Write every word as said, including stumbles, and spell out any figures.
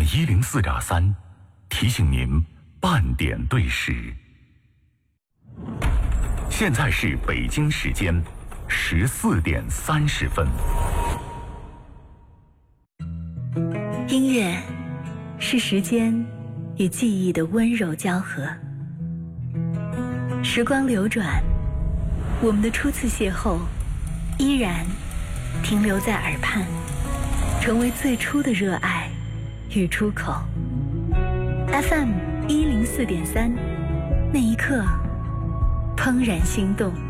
一零四点三，提醒您半点对时。现在是北京时间十四点三十分。 音乐是时间与记忆的温柔交合。时光流转，我们的初次邂逅依然停留在耳畔，成为最初的热爱与出口。 F M 一零四点三，那一刻怦然心动。